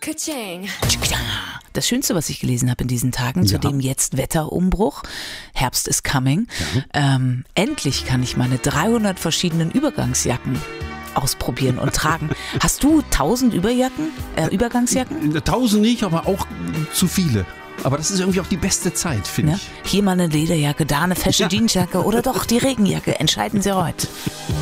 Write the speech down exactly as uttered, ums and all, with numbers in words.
Ka-ching. Das Schönste, was ich gelesen habe in diesen Tagen, Ja. zu dem jetzt Wetterumbruch, Herbst is coming, Ja. ähm, endlich kann ich meine dreihundert verschiedenen Übergangsjacken ausprobieren und tragen. Hast du tausend Überjacken, äh, Übergangsjacken? Tausend nicht, aber auch zu viele. Aber das ist irgendwie auch die beste Zeit, finde Ne? ich. Hier mal eine Lederjacke, da eine fesche Ja. Jeansjacke oder doch die Regenjacke. Entscheiden Sie heute.